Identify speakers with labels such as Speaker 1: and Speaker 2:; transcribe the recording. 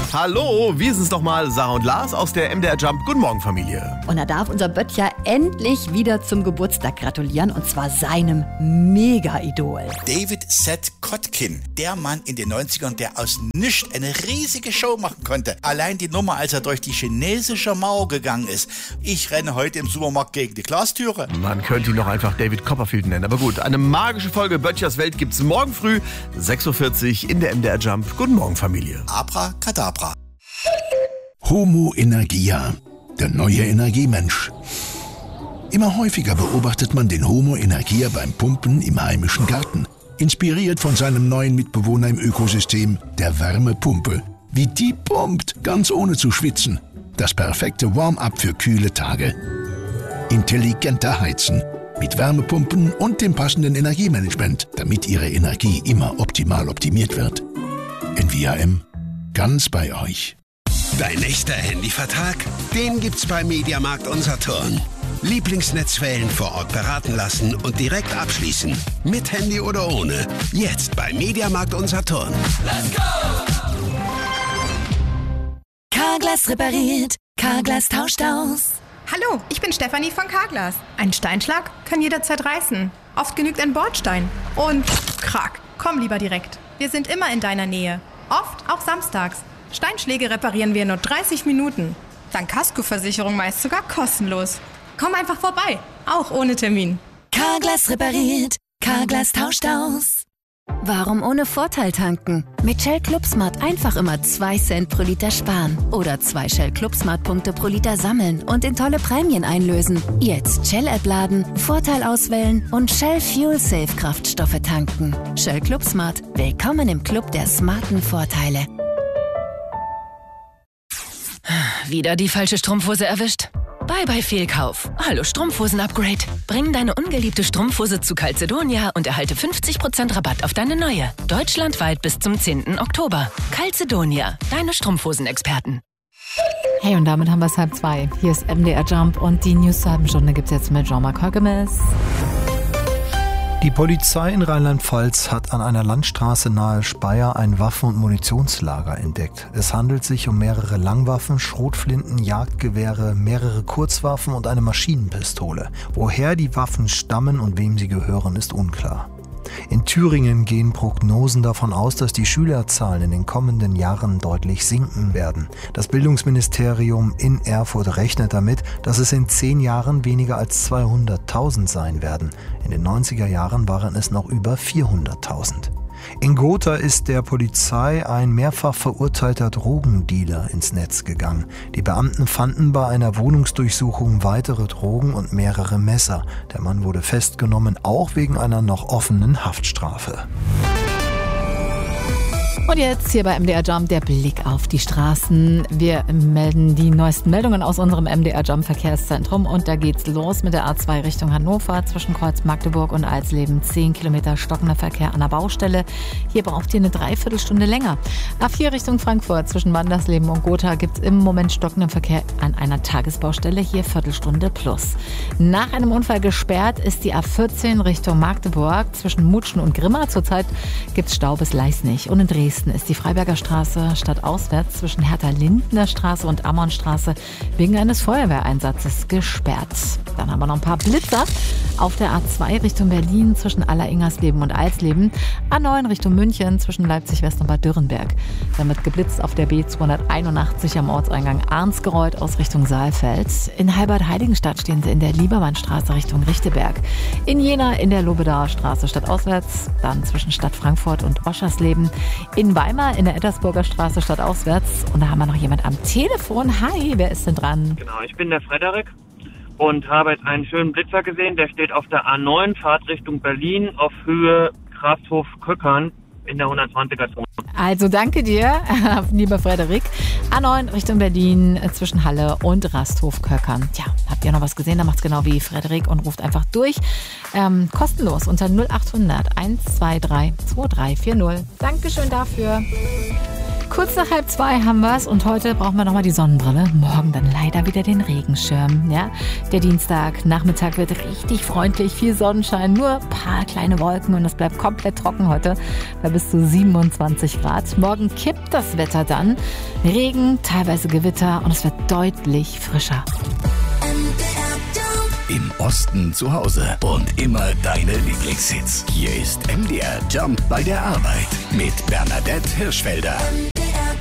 Speaker 1: Hallo, wir sind's nochmal, Sarah und Lars aus der MDR Jump. Guten Morgen, Familie.
Speaker 2: Und da darf unser Böttcher endlich wieder zum Geburtstag gratulieren, und zwar seinem Mega-Idol.
Speaker 3: David Seth Kotkin, der Mann in den 90ern, der aus nichts eine riesige Show machen konnte. Allein die Nummer, als er durch die chinesische Mauer gegangen ist. Ich renne heute im Supermarkt gegen die Glastüre.
Speaker 1: Man könnte ihn noch einfach David Copperfield nennen. Aber gut, eine magische Folge Böttchers Welt gibt's morgen früh, 6.40 Uhr in der MDR Jump. Guten Morgen, Familie.
Speaker 3: Abracadabra.
Speaker 4: Homo Energia, der neue Energiemensch. Immer häufiger beobachtet man den Homo Energia beim Pumpen im heimischen Garten. Inspiriert von seinem neuen Mitbewohner im Ökosystem, der Wärmepumpe. Wie die pumpt, ganz ohne zu schwitzen. Das perfekte Warm-up für kühle Tage. Intelligenter Heizen. Mit Wärmepumpen und dem passenden Energiemanagement, damit Ihre Energie immer optimal optimiert wird. NVIM, ganz bei euch.
Speaker 5: Dein echter Handyvertrag? Den gibt's bei Mediamarkt Unsaturn. Lieblingsnetzwellen vor Ort beraten lassen und direkt abschließen. Mit Handy oder ohne. Jetzt bei Mediamarkt Unsaturn.
Speaker 6: Let's go! Carglass repariert, Carglass tauscht aus.
Speaker 7: Hallo, ich bin Stefanie von Carglass. Ein Steinschlag kann jederzeit reißen. Oft genügt ein Bordstein. Und krack, komm lieber direkt. Wir sind immer in deiner Nähe. Oft auch samstags. Steinschläge reparieren wir in nur 30 Minuten. Dank Kaskoversicherung meist sogar kostenlos. Komm einfach vorbei, auch ohne Termin.
Speaker 6: Carglass repariert, Carglass tauscht aus. Warum ohne Vorteil tanken? Mit Shell Club Smart einfach immer 2 Cent pro Liter sparen. Oder 2 Shell Club Smart Punkte pro Liter sammeln und in tolle Prämien einlösen. Jetzt Shell-App laden, Vorteil auswählen und Shell Fuel Safe Kraftstoffe tanken. Shell Club Smart. Willkommen im Club der smarten Vorteile.
Speaker 8: Wieder die falsche Strumpfhose erwischt? Bye Fehlkauf. Hallo Strumpfhosen-Upgrade. Bring deine ungeliebte Strumpfhose zu Calzedonia und erhalte 50% Rabatt auf deine neue. Deutschlandweit bis zum 10. Oktober. Calzedonia, deine Strumpfhosen-Experten.
Speaker 9: Hey, und damit haben wir es 1:30. Hier ist MDR Jump und die News zur halben Stunde gibt's jetzt mit Jean-Marc Högemes.
Speaker 10: Die Polizei in Rheinland-Pfalz hat an einer Landstraße nahe Speyer ein Waffen- und Munitionslager entdeckt. Es handelt sich um mehrere Langwaffen, Schrotflinten, Jagdgewehre, mehrere Kurzwaffen und eine Maschinenpistole. Woher die Waffen stammen und wem sie gehören, ist unklar. In Thüringen gehen Prognosen davon aus, dass die Schülerzahlen in den kommenden Jahren deutlich sinken werden. Das Bildungsministerium in Erfurt rechnet damit, dass es in 10 Jahren weniger als 200.000 sein werden. In den 90er Jahren waren es noch über 400.000. In Gotha ist der Polizei ein mehrfach verurteilter Drogendealer ins Netz gegangen. Die Beamten fanden bei einer Wohnungsdurchsuchung weitere Drogen und mehrere Messer. Der Mann wurde festgenommen, auch wegen einer noch offenen Haftstrafe.
Speaker 9: Und jetzt hier bei MDR Jump der Blick auf die Straßen. Wir melden die neuesten Meldungen aus unserem MDR Jump Verkehrszentrum und da geht's los mit der A2 Richtung Hannover zwischen Kreuz Magdeburg und Alsleben. 10 Kilometer stockender Verkehr an der Baustelle. Hier braucht ihr eine Dreiviertelstunde länger. A4 Richtung Frankfurt zwischen Wandersleben und Gotha gibt's im Moment stockenden Verkehr an einer Tagesbaustelle. Hier Viertelstunde plus. Nach einem Unfall gesperrt ist die A14 Richtung Magdeburg zwischen Mutschen und Grimma. Zurzeit gibt's Stau bis Leisnig. Und in Dresden ist die Freiberger Straße stadtauswärts zwischen Hertha-Lindner Straße und Ammonnstraße wegen eines Feuerwehreinsatzes gesperrt. Dann haben wir noch ein paar Blitzer auf der A2 Richtung Berlin zwischen Aller-Ingersleben und Alsleben. A9 Richtung München zwischen Leipzig-West und Bad Dürrenberg. Dann wird geblitzt auf der B281 am Ortseingang Arnsgereuth aus Richtung Saalfeld. In Halbert-Heiligenstadt stehen sie in der Liebermannstraße Richtung Richteberg. In Jena in der Lobedaer Straße stadtauswärts, dann zwischen Stadt Frankfurt und Oschersleben. In Weimar in der Ettersburger Straße stadtauswärts. Und da haben wir noch jemand am Telefon. Hi, wer ist denn dran?
Speaker 11: Genau, ich bin der Frederik und habe jetzt einen schönen Blitzer gesehen. Der steht auf der A9, Fahrt Richtung Berlin auf Höhe Grafshof-Köckern in der 120er-Zone.
Speaker 9: Also danke dir, lieber Frederik. A9 Richtung Berlin zwischen Halle und Rasthof-Köckern. Tja, habt ihr noch was gesehen? Dann macht's genau wie Frederik und ruft einfach durch. Kostenlos unter 0800 123 2340. Dankeschön dafür. Kurz nach 1:30 haben wir es und heute brauchen wir nochmal die Sonnenbrille. Morgen dann leider wieder den Regenschirm. Ja? Der Dienstagnachmittag wird richtig freundlich, viel Sonnenschein, nur ein paar kleine Wolken und es bleibt komplett trocken heute bei bis zu 27 Grad. Morgen kippt das Wetter dann. Regen, teilweise Gewitter und es wird deutlich frischer.
Speaker 12: Im Osten zu Hause und immer deine Lieblingshits. Hier ist MDR Jump bei der Arbeit mit Bernadette Hirschfelder.